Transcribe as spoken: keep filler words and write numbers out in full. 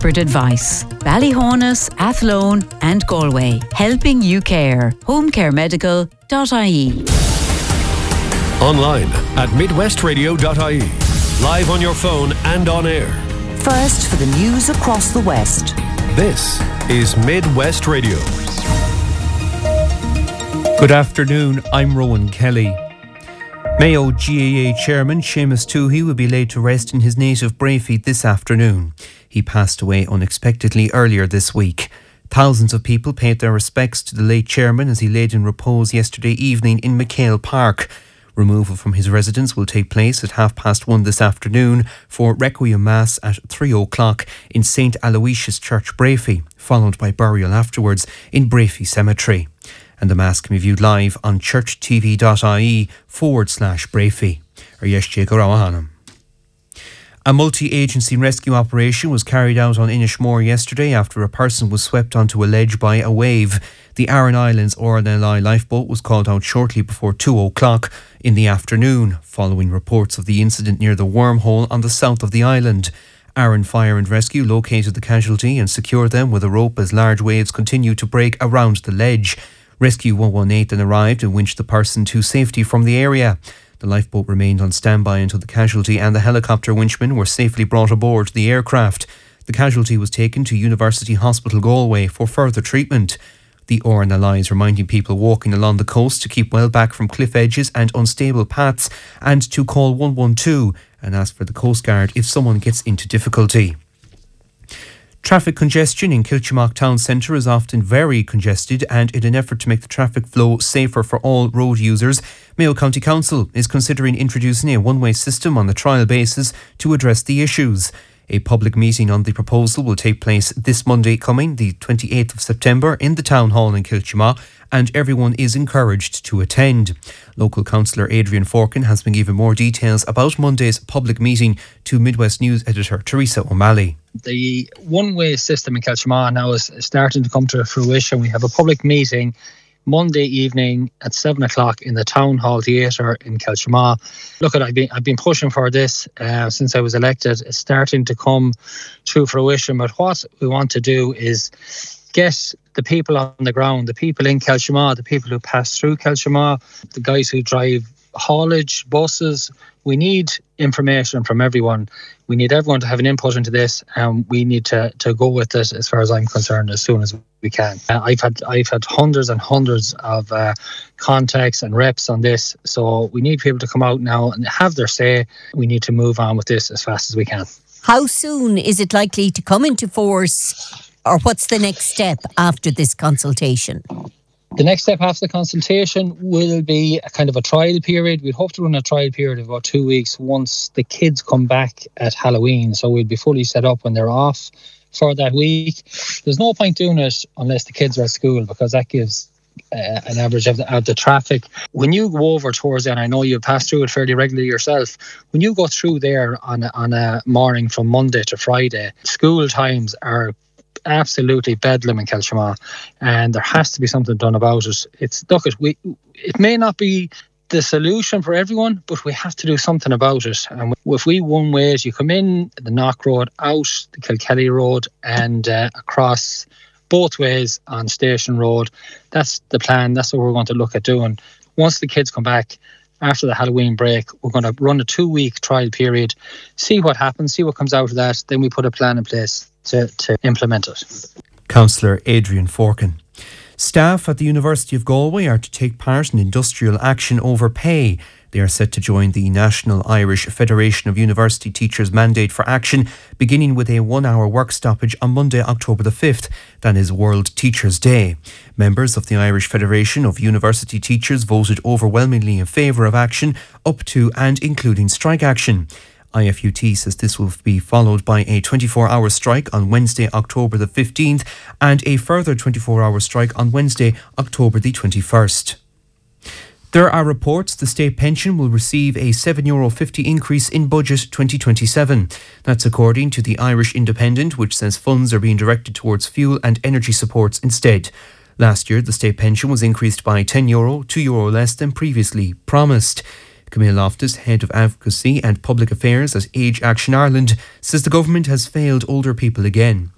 expert advice. Ballyhonus, Athlone and Galway. Helping you care. homecare-medical dot I E. Online at midwest radio dot I E. Live on your phone and on air. First for the news across the West. This is Midwest Radio. Good afternoon, I'm Rowan Kelly. Mayo G A A Chairman Seamus Toohey will be laid to rest in his native Brafey this afternoon. He passed away unexpectedly earlier this week. Thousands of people paid their respects to the late chairman as he laid in repose yesterday evening in McHale Park. Removal from his residence will take place at half past one this afternoon for Requiem Mass at three o'clock in Saint Aloysius Church, Brafey, followed by burial afterwards in Brafey Cemetery. And the Mass can be viewed live on churchtv.ie forward slash Brafey. A multi-agency rescue operation was carried out on Inishmore yesterday after a person was swept onto a ledge by a wave. The Aran Islands R N L I lifeboat was called out shortly before two o'clock in the afternoon, following reports of the incident near the wormhole on the south of the island. Aran Fire and Rescue located the casualty and secured them with a rope as large waves continued to break around the ledge. Rescue one one eight then arrived and winched the person to safety from the area. The lifeboat remained on standby until the casualty and the helicopter winchmen were safely brought aboard the aircraft. The casualty was taken to University Hospital Galway for further treatment. The R N L I is reminding people walking along the coast to keep well back from cliff edges and unstable paths and to call one one two and ask for the Coast Guard if someone gets into difficulty. Traffic congestion in Kiltimagh town centre is often very congested, and in an effort to make the traffic flow safer for all road users, Mayo County Council is considering introducing a one-way system on a trial basis to address the issues. A public meeting on the proposal will take place this Monday coming, the twenty-eighth of September, in the Town Hall in Kiltimagh, and everyone is encouraged to attend. Local councillor Adrian Forkin has been given more details about Monday's public meeting to Midwest News editor Teresa O'Malley. The one-way system in Kiltimagh now is starting to come to fruition. We have a public meeting Monday evening at seven o'clock in the Town Hall Theatre in Kiltimagh. Look, at I've been I've been pushing for this uh, since I was elected. It's starting to come to fruition. But what we want to do is get the people on the ground, the people in Kiltimagh, the people who pass through Kiltimagh, the guys who drive haulage buses. We need information from everyone. We need everyone to have an input into this, and we need to, to go with it, as far as I'm concerned, as soon as we can. Uh, I've had I've had hundreds and hundreds of uh, contacts and reps on this, so we need people to come out now and have their say. We need to move on with this as fast as we can. How soon is it likely to come into force, or what's the next step after this consultation? The next step after the consultation will be a kind of a trial period. We'd hope to run a trial period of about two weeks once the kids come back at Halloween. So we'll be fully set up when they're off for that week. There's no point doing it unless the kids are at school, because that gives uh, an average of the, of the traffic. When you go over towards it, and I know you pass through it fairly regularly yourself, when you go through there on a, on a morning from Monday to Friday, school times are absolutely bedlam in Kiltimagh, and there has to be something done about it. It's look, it we it may not be the solution for everyone, but we have to do something about it. And if we one ways, you come in the Knock Road, out the Kilkelly Road, and uh, across both ways on Station Road. That's the plan. That's what we're going to look at doing. Once the kids come back after the Halloween break, we're going to run a two-week trial period, see what happens, see what comes out of that. Then we put a plan in place to, to implement it. Councillor Adrian Forkin. Staff at the University of Galway are to take part in industrial action over pay. They are set to join the National Irish Federation of University Teachers mandate for action, beginning with a one-hour work stoppage on Monday, October the fifth. That is World Teachers' Day. Members of the Irish Federation of University Teachers voted overwhelmingly in favour of action, up to and including strike action. I F U T says this will be followed by a twenty-four hour strike on Wednesday, October the fifteenth, and a further twenty-four hour strike on Wednesday, October the twenty-first. There are reports the state pension will receive a seven euro fifty increase in budget twenty twenty-seven. That's according to the Irish Independent, which says funds are being directed towards fuel and energy supports instead. Last year, the state pension was increased by ten euro, two euro less than previously promised. Camille Loftus, Head of Advocacy and Public Affairs at Age Action Ireland, says the government has failed older people again.